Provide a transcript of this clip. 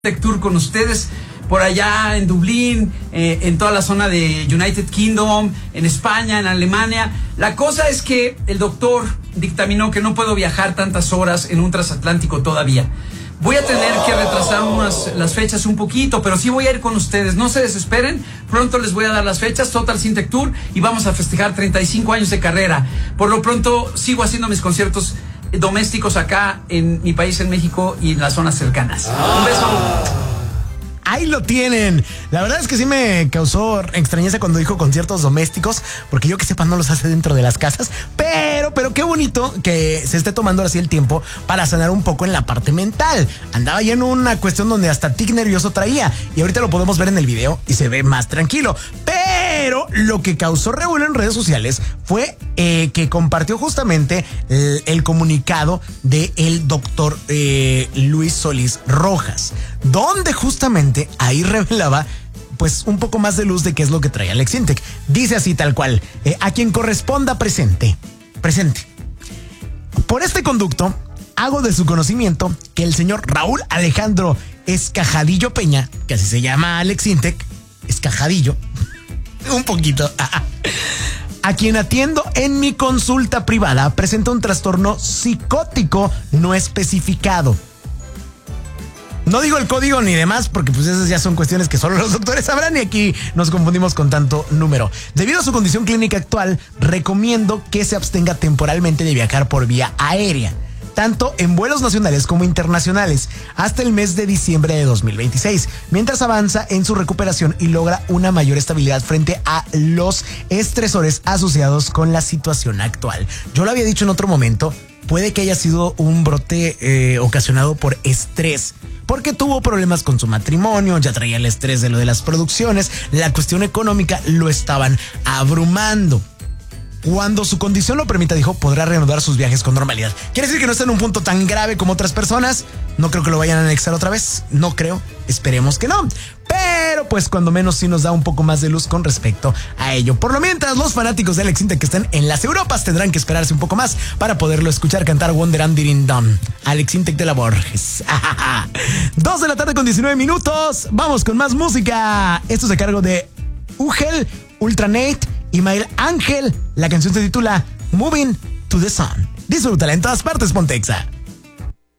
Tech Tour con ustedes por allá en Dublín, en toda la zona de United Kingdom, en España, en Alemania. La cosa es que el doctor dictaminó que no puedo viajar tantas horas en un transatlántico todavía. Voy a tener que retrasar las fechas un poquito, pero sí voy a ir con ustedes. No se desesperen, pronto les voy a dar las fechas, Total Syntec Tour, y vamos a festejar 35 años de carrera. Por lo pronto sigo haciendo mis conciertos domésticos acá en mi país, en México, y en las zonas cercanas. Un beso. Ahí lo tienen. La verdad es que sí me causó extrañeza cuando dijo conciertos domésticos, porque yo que sepa no los hace dentro de las casas, pero qué bonito que se esté tomando así el tiempo para sanar un poco en la parte mental. Andaba ya en una cuestión donde hasta tic nervioso traía, y ahorita lo podemos ver en el video y se ve más tranquilo. Pero lo que causó revuelo en redes sociales fue que compartió justamente el comunicado del doctor Luis Solís Rojas, donde justamente ahí revelaba pues un poco más de luz de qué es lo que trae Alex Sintek. Dice así tal cual: a quien corresponda presente. Por este conducto, hago de su conocimiento que el señor Raúl Alejandro Escajadillo Peña, que así se llama Alex Sintek, Escajadillo, un poquito, a quien atiendo en mi consulta privada, presenta un trastorno psicótico no especificado. No digo el código ni demás, porque pues esas ya son cuestiones que solo los doctores sabrán, y aquí nos confundimos con tanto número. Debido a su condición clínica actual, recomiendo que se abstenga temporalmente de viajar por vía aérea, tanto en vuelos nacionales como internacionales, hasta el mes de diciembre de 2026, mientras avanza en su recuperación y logra una mayor estabilidad frente a los estresores asociados con la situación actual. Yo lo había dicho en otro momento, puede que haya sido un brote ocasionado por estrés, porque tuvo problemas con su matrimonio, ya traía el estrés de lo de las producciones, la cuestión económica lo estaban abrumando. Cuando su condición lo permita, dijo, podrá reanudar sus viajes con normalidad. ¿Quiere decir que no está en un punto tan grave como otras personas? No creo que lo vayan a anexar otra vez. No creo. Esperemos que no. Pero pues cuando menos sí nos da un poco más de luz con respecto a ello. Por lo mientras, los fanáticos de Alex Sintek que estén en las Europas tendrán que esperarse un poco más para poderlo escuchar cantar Wonder and Dirin Don. Alex Sintek de la Borges. 2 de la tarde con 19 minutos. Vamos con más música. Esto es a cargo de Ugel, Ultranate y Mael Ángel. La canción se titula Moving to the Sun. Disfrútala en todas partes, Pontexa.